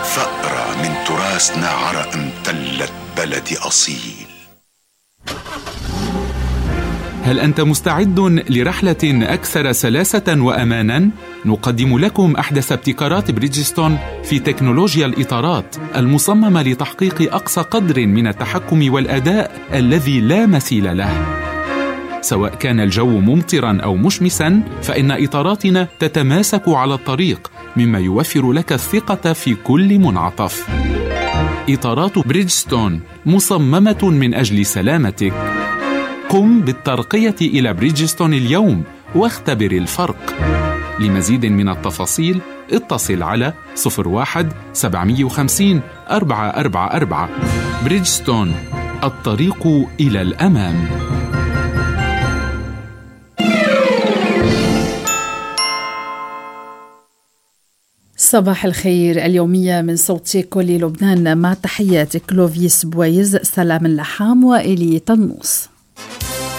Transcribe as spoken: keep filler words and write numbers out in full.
ثأرة من تراثنا عرق امتلت بلدي أصيل. هل أنت مستعد لرحلة أكثر سلاسة وأماناً؟ نقدم لكم أحدث ابتكارات بريدجستون في تكنولوجيا الإطارات المصممة لتحقيق أقصى قدر من التحكم والأداء الذي لا مثيل له. سواء كان الجو ممطراً أو مشمساً، فإن إطاراتنا تتماسك على الطريق، مما يوفر لك الثقة في كل منعطف. إطارات بريدجستون مصممة من أجل سلامتك. قم بالترقية إلى بريدجستون اليوم واختبر الفرق. لمزيد من التفاصيل اتصل على صفر واحد سبعمائة وخمسين أربعة أربعة أربعة. بريدجستون، الطريق إلى الأمام. صباح الخير اليومية من صوت كل لبنان، مع تحيات كلوفيس بويز، سلام اللحام وإلي طنوس.